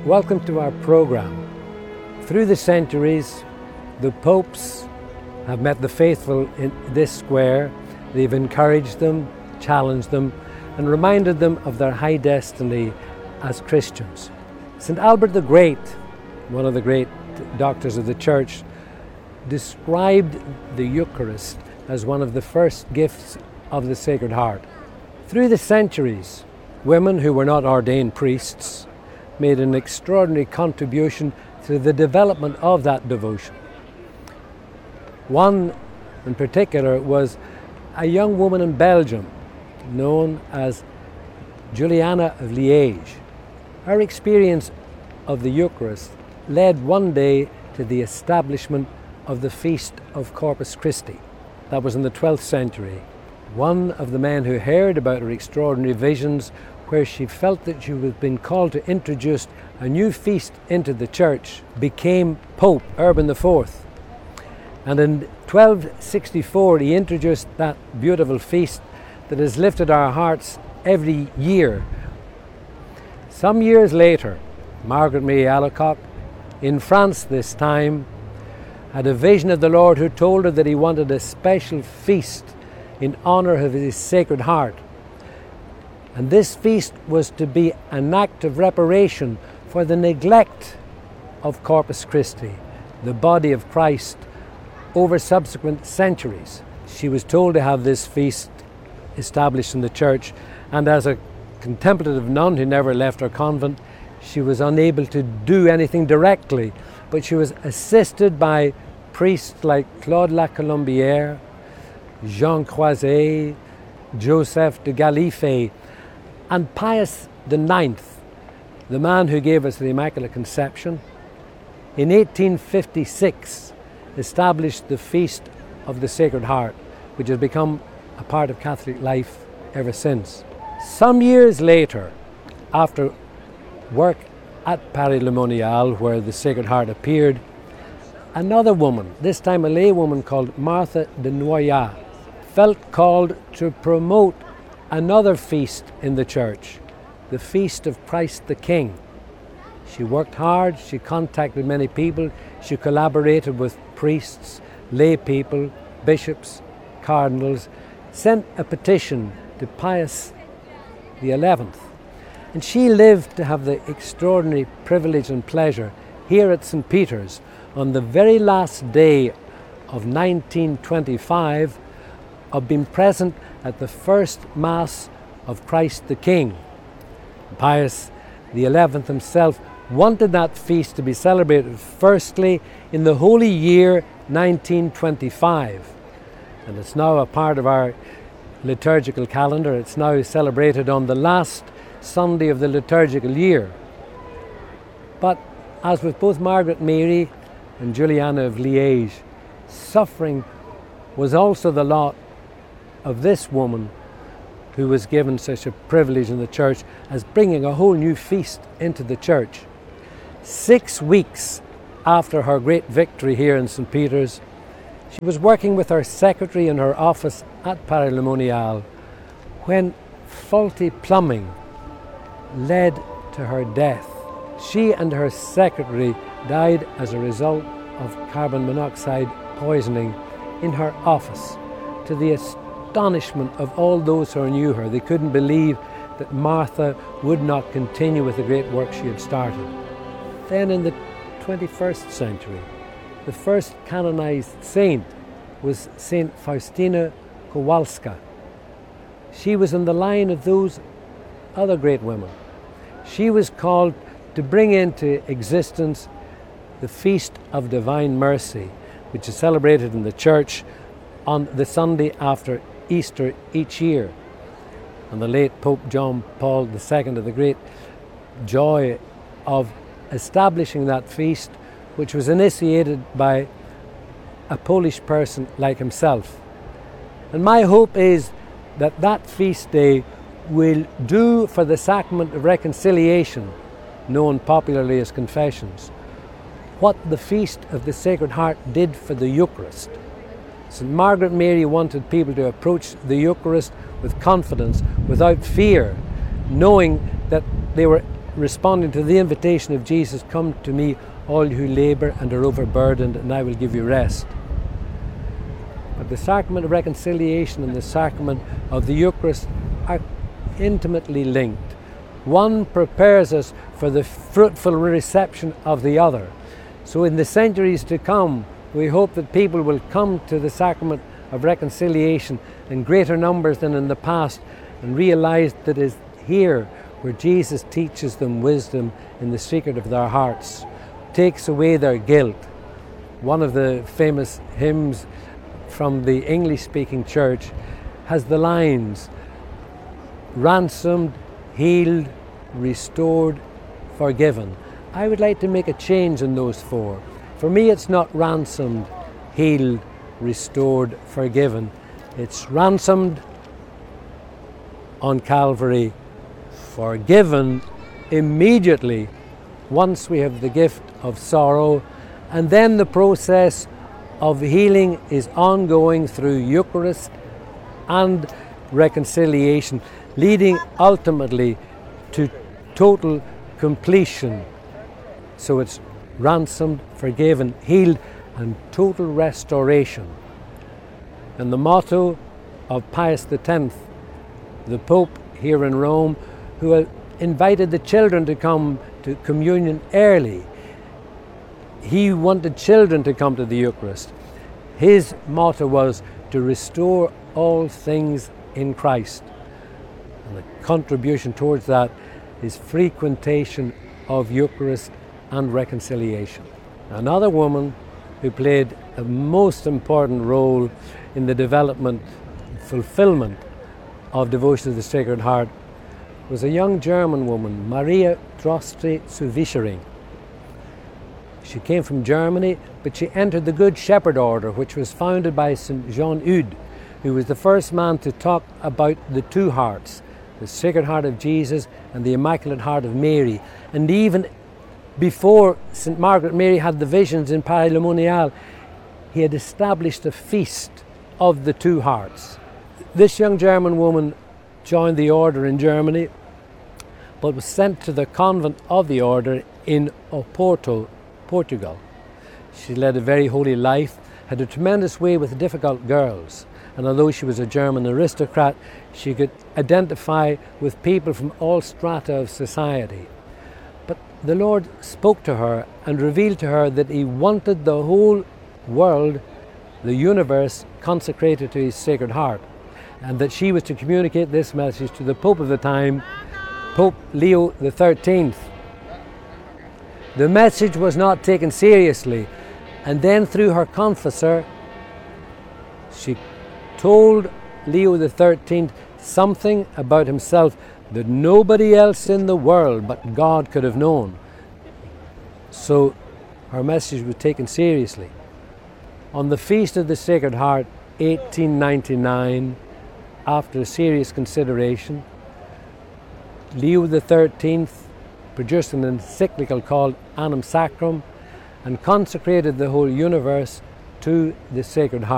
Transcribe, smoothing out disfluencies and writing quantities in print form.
Welcome to our program. Through the centuries, the popes have met the faithful in this square. They've encouraged them, challenged them, and reminded them of their high destiny as Christians. St. Albert the Great, one of the great doctors of the Church, described the Eucharist as one of the first gifts of the Sacred Heart. Through the centuries, women who were not ordained priests made an extraordinary contribution to the development of that devotion. One in particular was a young woman in Belgium known as Juliana of Liège. Her experience of the Eucharist led one day to the establishment of the Feast of Corpus Christi. That was in the 12th century. One of the men who heard about her extraordinary visions, where she felt that she was being called to introduce a new feast into the church, became Pope Urban IV. And in 1264 he introduced that beautiful feast that has lifted our hearts every year. Some years later, Margaret Mary Alacoque, in France this time, had a vision of the Lord who told her that he wanted a special feast in honor of his Sacred Heart. And this feast was to be an act of reparation for the neglect of Corpus Christi, the body of Christ, over subsequent centuries. She was told to have this feast established in the church, and as a contemplative nun who never left her convent, she was unable to do anything directly, but she was assisted by priests like Claude La Colombière, Jean Croiset, Joseph de Galifet, and Pius IX, the man who gave us the Immaculate Conception, in 1856 established the Feast of the Sacred Heart, which has become a part of Catholic life ever since. Some years later, after work at Paris-le-Monial, where the Sacred Heart appeared, another woman, this time a lay woman called Martha de Noyat, felt called to promote another feast in the church, the Feast of Christ the King. She worked hard, she contacted many people, she collaborated with priests, lay people, bishops, cardinals, sent a petition to Pius XI. And she lived to have the extraordinary privilege and pleasure here at St. Peter's on the very last day of 1925 of being present at the first Mass of Christ the King. Pius XI himself wanted that feast to be celebrated firstly in the holy year 1925. And it's now a part of our liturgical calendar. It's now celebrated on the last Sunday of the liturgical year. But as with both Margaret Mary and Juliana of Liège, suffering was also the lot of this woman who was given such a privilege in the church as bringing a whole new feast into the church. 6 weeks after her great victory here in St. Peter's, she was working with her secretary in her office at Paris-le-Monial when faulty plumbing led to her death. She and her secretary died as a result of carbon monoxide poisoning in her office, to the astonishment of all those who knew her. They couldn't believe that Martha would not continue with the great work she had started. Then in the 21st century, the first canonized saint was Saint Faustina Kowalska. She was in the line of those other great women. She was called to bring into existence the Feast of Divine Mercy, which is celebrated in the church on the Sunday after Easter each year. And the late Pope John Paul II had the great joy of establishing that feast, which was initiated by a Polish person like himself. And my hope is that that feast day will do for the sacrament of reconciliation, known popularly as confessions, what the Feast of the Sacred Heart did for the Eucharist. St. Margaret Mary wanted people to approach the Eucharist with confidence, without fear, knowing that they were responding to the invitation of Jesus, "Come to me, all who labor and are overburdened, and I will give you rest." But the sacrament of reconciliation and the sacrament of the Eucharist are intimately linked. One prepares us for the fruitful reception of the other. So in the centuries to come, we hope that people will come to the sacrament of reconciliation in greater numbers than in the past, and realize that it is here where Jesus teaches them wisdom in the secret of their hearts, takes away their guilt. One of the famous hymns from the English-speaking church has the lines, "Ransomed, healed, restored, forgiven." I would like to make a change in those four. For me, it's not ransomed, healed, restored, forgiven. It's ransomed on Calvary, forgiven immediately once we have the gift of sorrow, and then the process of healing is ongoing through Eucharist and reconciliation, leading ultimately to total completion. So it's ransomed, forgiven, healed, and total restoration. And the motto of Pius X, the Pope here in Rome, who had invited the children to come to communion early, he wanted children to come to the Eucharist. His motto was to restore all things in Christ. And the contribution towards that is frequentation of Eucharist and reconciliation. Another woman who played a most important role in the development, fulfillment of devotion to the Sacred Heart was a young German woman, Maria Droste zu Wischering. She came from Germany, but she entered the Good Shepherd Order, which was founded by St. John Eudes, who was the first man to talk about the two hearts, the Sacred Heart of Jesus and the Immaculate Heart of Mary. And even before St. Margaret Mary had the visions in Paray-le-Monial, he had established a feast of the two hearts. This young German woman joined the order in Germany, but was sent to the convent of the order in Oporto, Portugal. She led a very holy life, had a tremendous way with difficult girls, and although she was a German aristocrat, she could identify with people from all strata of society. But the Lord spoke to her and revealed to her that He wanted the whole world, the universe, consecrated to His Sacred Heart, and that she was to communicate this message to the Pope of the time, Pope Leo XIII. The message was not taken seriously, and then through her confessor, she told Leo XIII something about himself that nobody else in the world but God could have known. So her message was taken seriously. On the Feast of the Sacred Heart, 1899, after serious consideration, Leo XIII produced an encyclical called Annum Sacrum and consecrated the whole universe to the Sacred Heart.